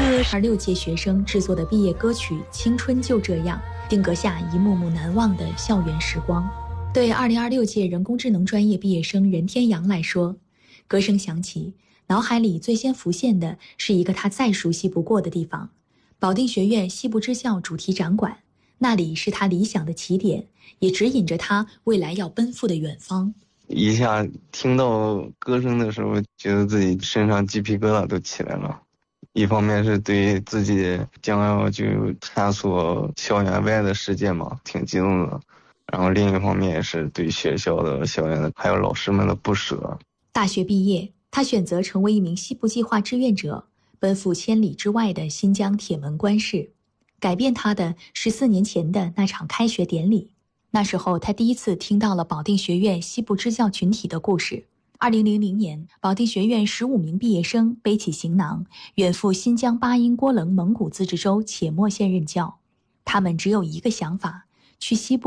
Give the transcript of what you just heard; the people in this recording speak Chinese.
26届学生制作的毕业歌曲《青春就这样》，定格下一幕幕难忘的校园时光。对2026届人工智能专业毕业生任天阳来说，歌声响起，脑海里最先浮现的是一个他再熟悉不过的地方——保定学院西部支校主题展馆。那里是他理想的起点，也指引着他未来要奔赴的远方。 一下听到歌声的时候，觉得自己身上鸡皮疙瘩都起来了。一方面是对自己将要就探索校园外的世界嘛，挺激动的。然后另一方面也是对学校的、校园的还有老师们的不舍。 大学毕业，他选择成为一名西部计划志愿者，奔赴千里之外的新疆铁门关市。改变他的14年前的那场开学典礼。那时候他第一次听到了保定学院西部支教群体的故事。2000年，保定学院15名毕业生背起行囊，远赴新疆巴音郭楞蒙古自治州且末县任教。他们只有一个想法，去西部